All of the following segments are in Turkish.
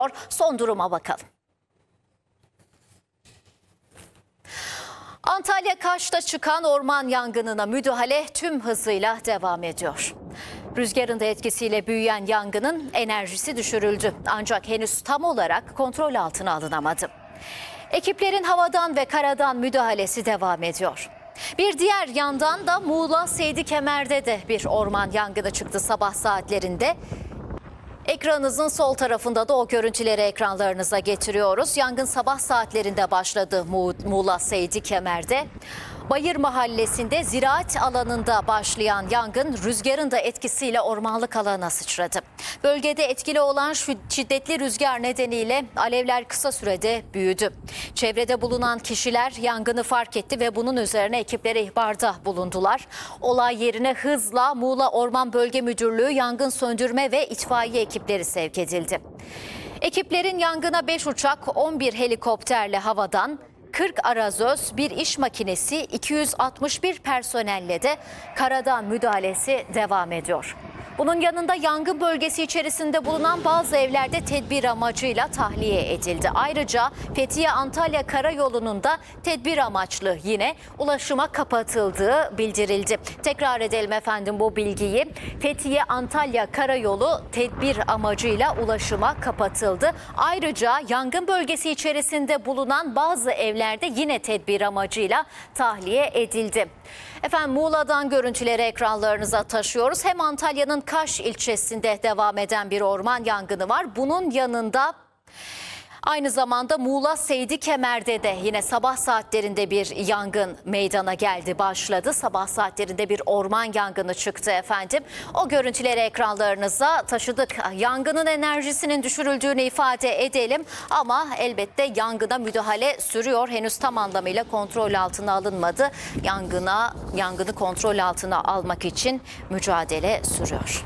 Son duruma bakalım. Antalya Kaş'ta çıkan orman yangınına müdahale tüm hızıyla devam ediyor. Rüzgarın da etkisiyle büyüyen yangının enerjisi düşürüldü. Ancak henüz tam olarak kontrol altına alınamadı. Ekiplerin havadan ve karadan müdahalesi devam ediyor. Bir diğer yandan da Muğla Seydikemer'de de bir orman yangını çıktı sabah saatlerinde. Ekranınızın sol tarafında da o görüntüleri ekranlarınıza getiriyoruz. Yangın sabah saatlerinde başladı Muğla Seydikemer'de. Bayır Mahallesi'nde ziraat alanında başlayan yangın rüzgarın da etkisiyle ormanlık alana sıçradı. Bölgede etkili olan şiddetli rüzgar nedeniyle alevler kısa sürede büyüdü. Çevrede bulunan kişiler yangını fark etti ve bunun üzerine ekiplere ihbarda bulundular. Olay yerine hızla Muğla Orman Bölge Müdürlüğü yangın söndürme ve itfaiye ekipleri sevk edildi. Ekiplerin yangına 5 uçak, 11 helikopterle havadan, 40 arazöz, bir iş makinesi, 261 personelle de karadan müdahalesi devam ediyor. Bunun yanında yangın bölgesi içerisinde bulunan bazı evlerde tedbir amacıyla tahliye edildi. Ayrıca Fethiye-Antalya Karayolu'nun da tedbir amaçlı yine ulaşıma kapatıldığı bildirildi. Tekrar edelim efendim bu bilgiyi. Fethiye-Antalya Karayolu tedbir amacıyla ulaşıma kapatıldı. Ayrıca yangın bölgesi içerisinde bulunan bazı evlerde yine tedbir amacıyla tahliye edildi. Efendim Muğla'dan görüntüleri ekranlarınıza taşıyoruz. Hem Antalya'nın Kaş ilçesinde devam eden bir orman yangını var. Bunun yanında aynı zamanda Muğla Seydikemer'de de yine sabah saatlerinde bir yangın meydana geldi, başladı. Sabah saatlerinde bir orman yangını çıktı efendim. O görüntüleri ekranlarınıza taşıdık. Yangının enerjisinin düşürüldüğünü ifade edelim ama elbette yangına müdahale sürüyor. Henüz tam anlamıyla kontrol altına alınmadı. Yangını kontrol altına almak için mücadele sürüyor.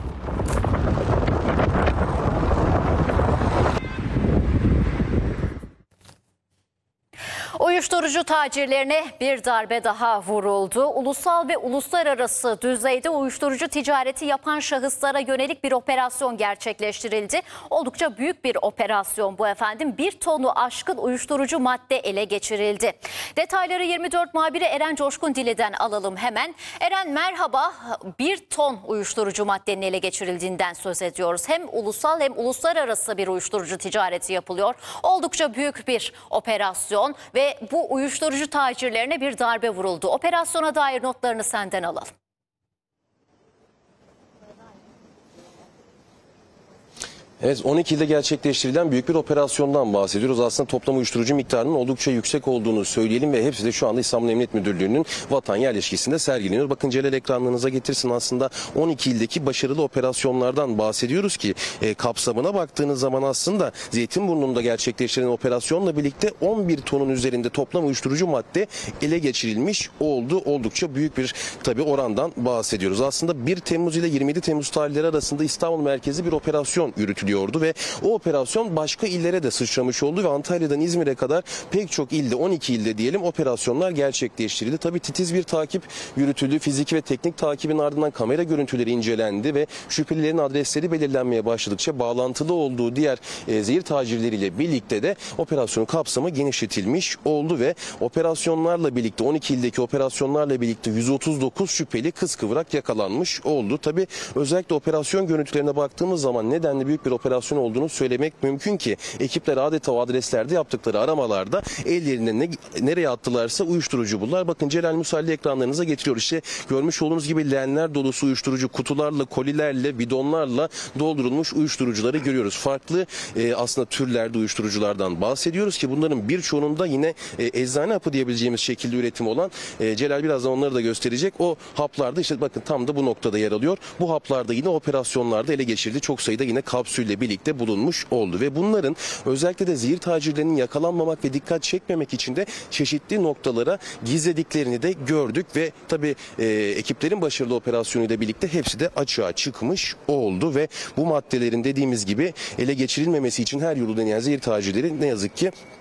Uyuşturucu tacirlerine bir darbe daha vuruldu. Ulusal ve uluslararası düzeyde uyuşturucu ticareti yapan şahıslara yönelik bir operasyon gerçekleştirildi. Oldukça büyük bir operasyon bu efendim. 1 tonu aşkın uyuşturucu madde ele geçirildi. Detayları 24 muhabiri Eren Coşkun Dili'den alalım hemen. Eren merhaba. 1 ton uyuşturucu maddenin ele geçirildiğinden söz ediyoruz. Hem ulusal hem uluslararası bir uyuşturucu ticareti yapılıyor. Oldukça büyük bir operasyon ve bu uyuşturucu tacirlerine bir darbe vuruldu. Operasyona dair notlarını senden alalım. Evet, 12 ilde gerçekleştirilen büyük bir operasyondan bahsediyoruz. Aslında toplam uyuşturucu miktarının oldukça yüksek olduğunu söyleyelim ve hepsi de şu anda İstanbul Emniyet Müdürlüğü'nün vatan yerleşkesinde sergileniyor. Bakın Celal ekranlarınıza getirsin, aslında 12 ildeki başarılı operasyonlardan bahsediyoruz ki kapsamına baktığınız zaman aslında Zeytinburnu'nda gerçekleştirilen operasyonla birlikte 11 tonun üzerinde toplam uyuşturucu madde ele geçirilmiş oldu. Oldukça büyük bir tabii orandan bahsediyoruz. Aslında 1 Temmuz ile 27 Temmuz tarihleri arasında İstanbul merkezli bir operasyon yürütülüyordu ve o operasyon başka illere de sıçramış oldu ve Antalya'dan İzmir'e kadar pek çok ilde, 12 ilde diyelim, operasyonlar gerçekleştirildi. Tabii titiz bir takip yürütüldü. Fiziki ve teknik takibin ardından kamera görüntüleri incelendi ve şüphelilerin adresleri belirlenmeye başladıkça bağlantılı olduğu diğer zehir tacirleriyle birlikte de operasyonun kapsamı genişletilmiş oldu ve operasyonlarla birlikte 12 ildeki operasyonlarla birlikte 139 şüpheli kıskıvrak yakalanmış oldu. Tabii özellikle operasyon görüntülerine baktığımız zaman nedenli büyük bir operasyon olduğunu söylemek mümkün ki ekipler adeta o adreslerde yaptıkları aramalarda ellerine nereye attılarsa uyuşturucu buldular. Bakın Celal Musalli ekranlarınıza getiriyor. İşte görmüş olduğunuz gibi leğenler dolusu uyuşturucu kutularla, kolilerle, bidonlarla doldurulmuş uyuşturucuları görüyoruz. Farklı aslında türlerde uyuşturuculardan bahsediyoruz ki bunların birçoğunun da yine eczane hapı diyebileceğimiz şekilde üretimi olan, Celal birazdan onları da gösterecek. O haplarda işte bakın tam da bu noktada yer alıyor. Bu haplarda yine operasyonlarda ele geçirildi. Çok sayıda yine kapsülle birlikte bulunmuş oldu ve bunların özellikle de zehir tacirlerinin yakalanmamak ve dikkat çekmemek için de çeşitli noktalara gizlediklerini de gördük ve tabii ekiplerin başarılı operasyonuyla birlikte hepsi de açığa çıkmış oldu ve bu maddelerin dediğimiz gibi ele geçirilmemesi için her yolu deneyen zehir tacirleri ne yazık ki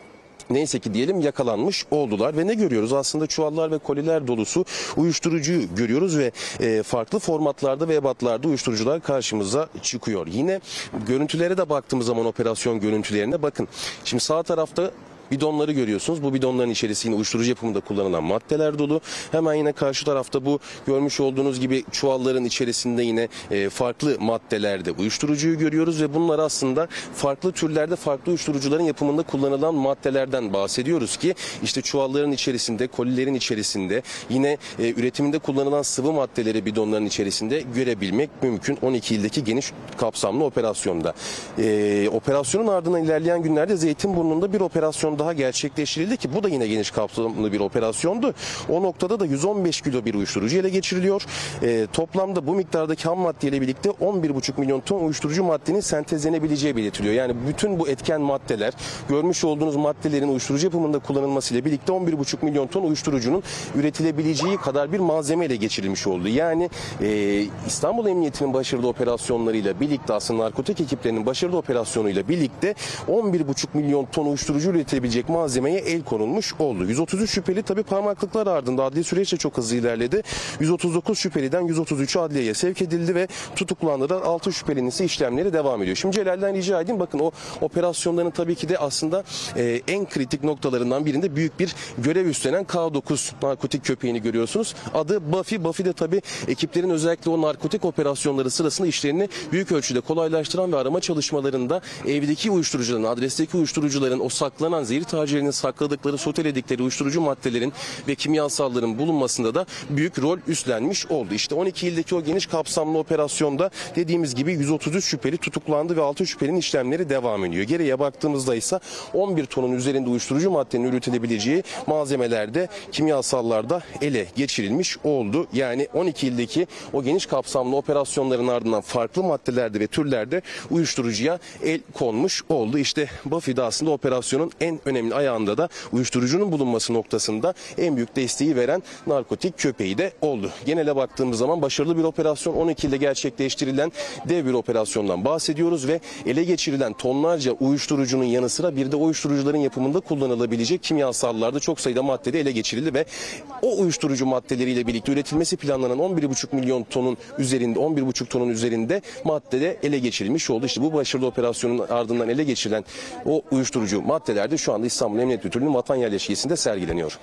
neyse ki diyelim yakalanmış oldular ve ne görüyoruz? Aslında çuvallar ve koliler dolusu uyuşturucuyu görüyoruz ve farklı formatlarda ve ebatlarda uyuşturucular karşımıza çıkıyor. Yine görüntülere de baktığımız zaman operasyon görüntülerine bakın. Şimdi sağ tarafta bidonları görüyorsunuz. Bu bidonların içerisinde uyuşturucu yapımında kullanılan maddeler dolu. Hemen yine karşı tarafta bu görmüş olduğunuz gibi çuvalların içerisinde yine farklı maddelerde uyuşturucuyu görüyoruz ve bunlar aslında farklı türlerde farklı uyuşturucuların yapımında kullanılan maddelerden bahsediyoruz ki işte çuvalların içerisinde, kolilerin içerisinde yine üretiminde kullanılan sıvı maddeleri bidonların içerisinde görebilmek mümkün 12 ildeki geniş kapsamlı operasyonda. Operasyonun ardından ilerleyen günlerde Zeytinburnu'nda bir operasyon daha gerçekleştirildi ki bu da yine geniş kapsamlı bir operasyondu. O noktada da 115 kilo bir uyuşturucu ele geçiriliyor. Toplamda bu miktardaki ham maddeyle birlikte 11,5 milyon ton uyuşturucu maddenin sentezlenebileceği belirtiliyor. Yani bütün bu etken maddeler, görmüş olduğunuz maddelerin uyuşturucu yapımında kullanılmasıyla birlikte 11,5 milyon ton uyuşturucunun üretilebileceği kadar bir malzeme ele geçirilmiş oldu. Yani İstanbul Emniyeti'nin başarılı operasyonlarıyla birlikte aslında narkotik ekiplerinin başarılı operasyonuyla birlikte 11,5 milyon ton uyuşturucu üretilebilecek malzemeye el konulmuş oldu. 133 şüpheli tabi parmaklıklar ardında adli süreç de çok hızlı ilerledi. 139 şüpheliden 133'ü adliyeye sevk edildi ve tutuklandıran 6 şüphelinin ise işlemleri devam ediyor. Şimdi Celal'den rica edeyim, bakın o operasyonların tabii ki de aslında en kritik noktalarından birinde büyük bir görev üstlenen K9 narkotik köpeğini görüyorsunuz. Adı Buffy. Buffy de tabii ekiplerin özellikle o narkotik operasyonları sırasında işlerini büyük ölçüde kolaylaştıran ve arama çalışmalarında evdeki uyuşturucuların, adresteki uyuşturucuların, o saklanan zehir tacirlerinin sakladıkları, soteledikleri uyuşturucu maddelerin ve kimyasalların bulunmasında da büyük rol üstlenmiş oldu. İşte 12 ildeki o geniş kapsamlı operasyonda dediğimiz gibi 133 şüpheli tutuklandı ve 6 şüphelinin işlemleri devam ediyor. Geriye baktığımızda ise 11 tonun üzerinde uyuşturucu maddenin üretilebileceği malzemelerde, kimyasallarda ele geçirilmiş oldu. Yani 12 ildeki o geniş kapsamlı operasyonların ardından farklı maddelerde ve türlerde uyuşturucuya el konmuş oldu. İşte Buffy'de aslında operasyonun en önemli ayağında da uyuşturucunun bulunması noktasında en büyük desteği veren narkotik köpeği de oldu. Genele baktığımız zaman başarılı bir operasyon, 12 ilde gerçekleştirilen dev bir operasyondan bahsediyoruz ve ele geçirilen tonlarca uyuşturucunun yanı sıra bir de uyuşturucuların yapımında kullanılabilecek kimyasallarda çok sayıda maddede ele geçirildi ve o uyuşturucu maddeleriyle birlikte üretilmesi planlanan 11,5 milyon tonun üzerinde, 11,5 tonun üzerinde maddede ele geçirilmiş oldu. İşte bu başarılı operasyonun ardından ele geçirilen o uyuşturucu maddeler de şu anda İstanbul Emniyet Müdürlüğü'nün vatan yerleşkesinde sergileniyor.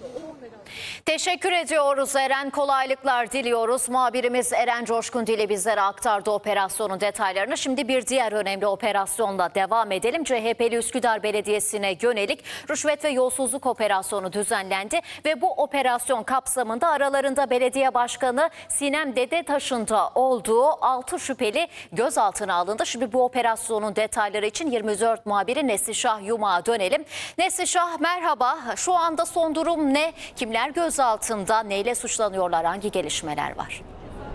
Teşekkür ediyoruz Eren. Kolaylıklar diliyoruz. Muhabirimiz Eren Coşkundili bizlere aktardı operasyonun detaylarını. Şimdi bir diğer önemli operasyonla devam edelim. CHP'li Üsküdar Belediyesi'ne yönelik rüşvet ve yolsuzluk operasyonu düzenlendi ve bu operasyon kapsamında aralarında belediye başkanı Sinem Dedetaş'ın da olduğu 6 şüpheli gözaltına alındı. Şimdi bu operasyonun detayları için 24 muhabiri Neslişah Yumak'a dönelim. Neslişah merhaba. Şu anda son durum ne? Kimler gözaltında, neyle suçlanıyorlar, hangi gelişmeler var?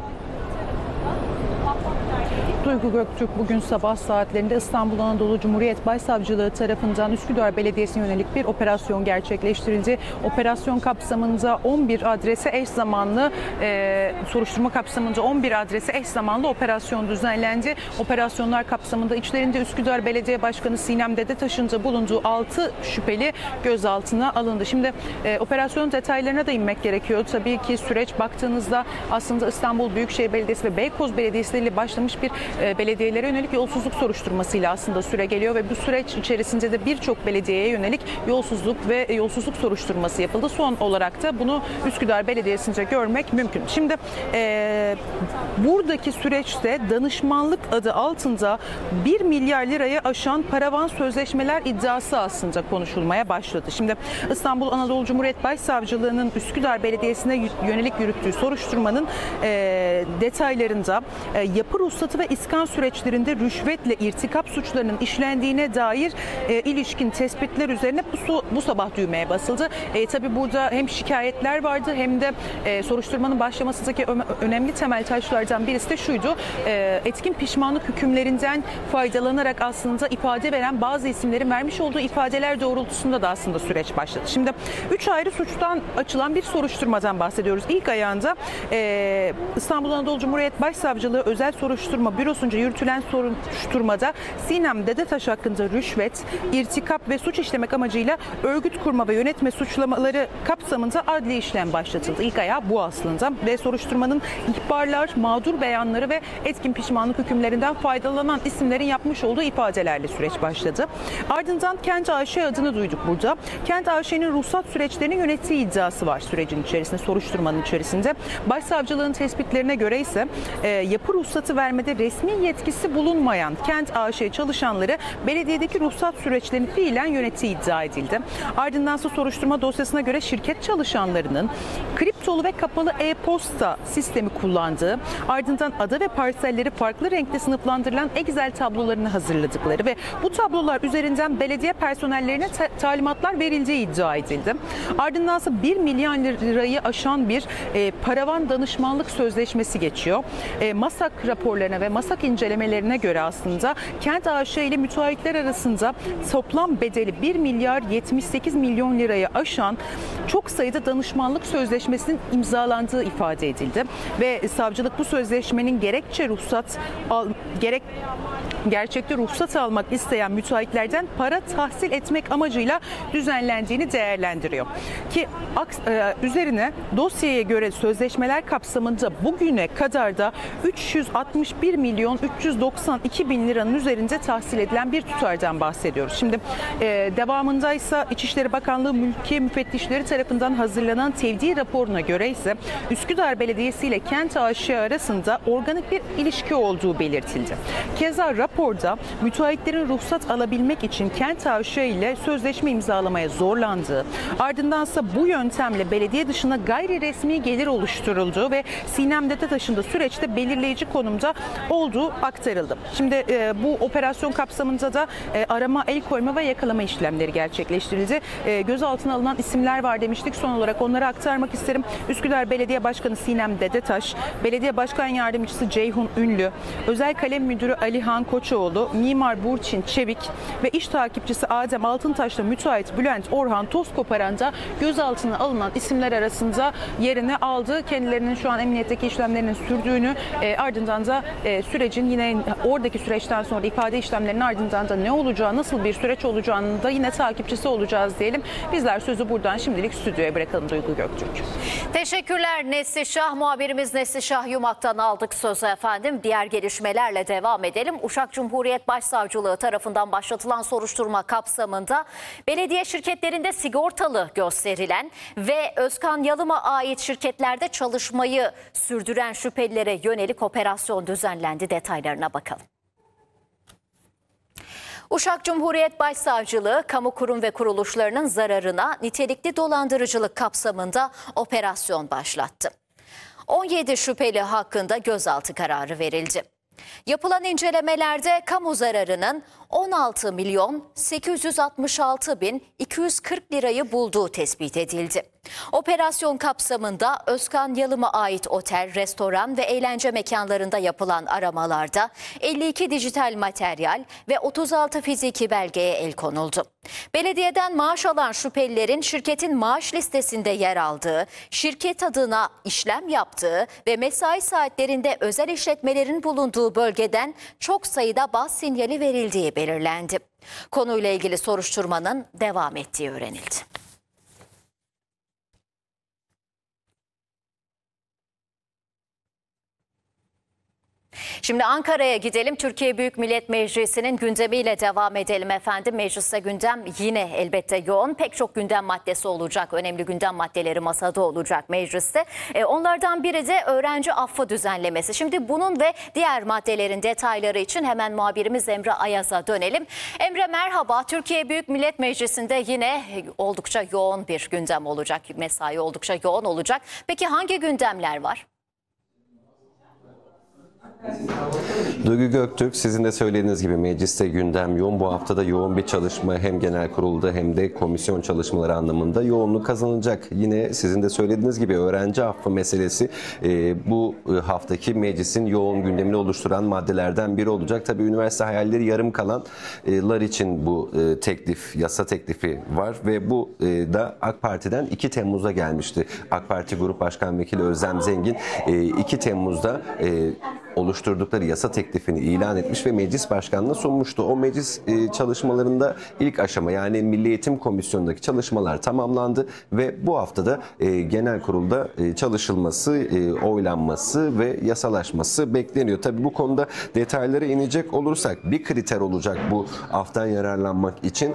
Duygu Göktürk bugün sabah saatlerinde İstanbul Anadolu Cumhuriyet Başsavcılığı tarafından Üsküdar Belediyesi'ne yönelik bir operasyon gerçekleştirildi. Operasyon kapsamında 11 adrese eş zamanlı soruşturma kapsamında 11 adrese eş zamanlı operasyon düzenlendi. Operasyonlar kapsamında içlerinde Üsküdar Belediye Başkanı Sinem Dedetaş'ın da bulunduğu 6 şüpheli gözaltına alındı. Şimdi operasyonun detaylarına da inmek gerekiyor. Tabii ki süreç baktığınızda aslında İstanbul Büyükşehir Belediyesi ve Beykoz Belediyesi ile başlamış bir belediyelere yönelik yolsuzluk soruşturmasıyla aslında süre geliyor ve bu süreç içerisinde de birçok belediyeye yönelik yolsuzluk soruşturması yapıldı. Son olarak da bunu Üsküdar Belediyesi'nde görmek mümkün. Şimdi buradaki süreçte danışmanlık adı altında 1 milyar liraya aşan paravan sözleşmeler iddiası aslında konuşulmaya başladı. Şimdi İstanbul Anadolu Cumhuriyet Başsavcılığı'nın Üsküdar Belediyesi'ne yönelik yürüttüğü soruşturmanın detaylarında yapı ruhsatı ve iskan süreçlerinde rüşvetle irtikap suçlarının işlendiğine dair ilişkin tespitler üzerine bu sabah düğmeye basıldı. Tabii burada hem şikayetler vardı hem de soruşturmanın başlamasındaki önemli temel taşlardan birisi de şuydu. Etkin pişmanlık hükümlerinden faydalanarak aslında ifade veren bazı isimlerin vermiş olduğu ifadeler doğrultusunda da aslında süreç başladı. Şimdi 3 ayrı suçtan açılan bir soruşturmadan bahsediyoruz. İlk ayağında İstanbul Anadolu Cumhuriyet Başsavcılığı Özel Soruşturma Bürosu iddiasınca yürütülen soruşturmada Sinem Dedetaş hakkında rüşvet, irtikap ve suç işlemek amacıyla örgüt kurma ve yönetme suçlamaları kapsamında adli işlem başlatıldı. İlk ayağı bu aslında ve soruşturmanın ihbarlar, mağdur beyanları ve etkin pişmanlık hükümlerinden faydalanan isimlerin yapmış olduğu ifadelerle süreç başladı. Ardından Kent AŞ adını duyduk burada. Kent AŞ'nin ruhsat süreçlerini yönettiği iddiası var sürecin içerisinde, soruşturmanın içerisinde. Başsavcılığın tespitlerine göre ise yapı ruhsatı vermede resmi yetkisi bulunmayan Kent AŞ çalışanları belediyedeki ruhsat süreçlerini fiilen yönettiği iddia edildi. Ardındansa soruşturma dosyasına göre şirket çalışanlarının kriptolu ve kapalı e-posta sistemi kullandığı, ardından ada ve parselleri farklı renkte sınıflandırılan Excel tablolarını hazırladıkları ve bu tablolar üzerinden belediye personellerine talimatlar verildiği iddia edildi. Ardındansa 1 milyon lirayı aşan bir paravan danışmanlık sözleşmesi geçiyor. MASAK raporlarına ve MASAK incelemelerine göre aslında Kent AŞ ile müteahhitler arasında toplam bedeli 1 milyar 78 milyon lirayı aşan çok sayıda danışmanlık sözleşmesinin imzalandığı ifade edildi. Ve savcılık bu sözleşmenin gerçekte ruhsat almak isteyen müteahhitlerden para tahsil etmek amacıyla düzenlendiğini değerlendiriyor. Ki üzerine dosyaya göre sözleşmeler kapsamında bugüne kadar da 361 milyon 392 bin liranın üzerinde tahsil edilen bir tutardan bahsediyoruz. Şimdi devamında ise İçişleri Bakanlığı Mülkiye Müfettişleri tarafından hazırlanan tevdi raporuna göre ise Üsküdar Belediyesi ile Kent AŞ arasında organik bir ilişki olduğu belirtildi. Keza raporda müteahhitlerin ruhsat alabilmek için Kent AŞ ile sözleşme imzalamaya zorlandığı, ardındansa bu yöntemle belediye dışına gayri resmi gelir oluşturulduğu ve Sinem Dedetaş'ın da süreçte belirleyici konumda olduğu aktarıldı. Şimdi bu operasyon kapsamında da arama, el koyma ve yakalama işlemleri gerçekleştirildi. Gözaltına alınan isimler var demiştik. Son olarak onları aktarmak isterim. Üsküdar Belediye Başkanı Sinem Dedetaş, Belediye Başkan Yardımcısı Ceyhun Ünlü, Özel Kalem Müdürü Alihan Koçoğlu, Mimar Burçin Çevik ve iş takipçisi Adem Altıntaş'la müteahhit Bülent Orhan Tozkoparan da gözaltına alınan isimler arasında yerini aldı. Kendilerinin şu an emniyetteki işlemlerinin sürdüğünü, ardından da sürecin yine oradaki süreçten sonra ifade işlemlerinin ardından da ne olacağı, nasıl bir süreç olacağını da yine takipçisi olacağız diyelim. Bizler sözü buradan şimdilik stüdyoya bırakalım Duygu Göktürk. Teşekkürler Neslişah. Muhabirimiz Neslişah Yumak'tan aldık sözü efendim. Diğer gelişmelerle devam edelim. Uşak Cumhuriyet Başsavcılığı tarafından başlatılan soruşturma kapsamında belediye şirketlerinde sigortalı gösterilen ve Özkan Yalım'a ait şirketlerde çalışmayı sürdüren şüphelilere yönelik operasyon düzenlendi. Detaylarına bakalım. Uşak Cumhuriyet Başsavcılığı, kamu kurum ve kuruluşlarının zararına nitelikli dolandırıcılık kapsamında operasyon başlattı. 17 şüpheli hakkında gözaltı kararı verildi. Yapılan incelemelerde kamu zararının 16 milyon 866 bin 240 lirayı bulduğu tespit edildi. Operasyon kapsamında Özkan Yalım'a ait otel, restoran ve eğlence mekanlarında yapılan aramalarda 52 dijital materyal ve 36 fiziki belgeye el konuldu. Belediyeden maaş alan şüphelilerin şirketin maaş listesinde yer aldığı, şirket adına işlem yaptığı ve mesai saatlerinde özel işletmelerin bulunduğu bölgeden çok sayıda baz sinyali verildiği belirlendi. Konuyla ilgili soruşturmanın devam ettiği öğrenildi. Şimdi Ankara'ya gidelim. Türkiye Büyük Millet Meclisi'nin gündemiyle devam edelim efendim. Mecliste gündem yine elbette yoğun. Pek çok gündem maddesi olacak. Önemli gündem maddeleri masada olacak mecliste. Onlardan biri de öğrenci affı düzenlemesi. Şimdi bunun ve diğer maddelerin detayları için hemen muhabirimiz Emre Ayaz'a dönelim. Emre merhaba. Türkiye Büyük Millet Meclisi'nde yine oldukça yoğun bir gündem olacak. Mesai oldukça yoğun olacak. Peki hangi gündemler var? Duygu Göktürk, sizin de söylediğiniz gibi mecliste gündem yoğun. Bu haftada yoğun bir çalışma hem genel kurulda hem de komisyon çalışmaları anlamında yoğunluk kazanacak. Yine sizin de söylediğiniz gibi öğrenci affı meselesi bu haftaki meclisin yoğun gündemini oluşturan maddelerden biri olacak. Tabii üniversite hayalleri yarım kalanlar için bu yasa teklifi var ve bu da AK Parti'den 2 Temmuz'da gelmişti. AK Parti Grup Başkan Vekili Özlem Zengin 2 Temmuz'da oluşturdukları yasa teklifini ilan etmiş ve meclis başkanlığına sunmuştu. O meclis çalışmalarında ilk aşama, yani Milli Eğitim Komisyonu'ndaki çalışmalar tamamlandı ve bu haftada genel kurulda çalışılması, oylanması ve yasalaşması bekleniyor. Tabii bu konuda detaylara inecek olursak bir kriter olacak bu aftan yararlanmak için.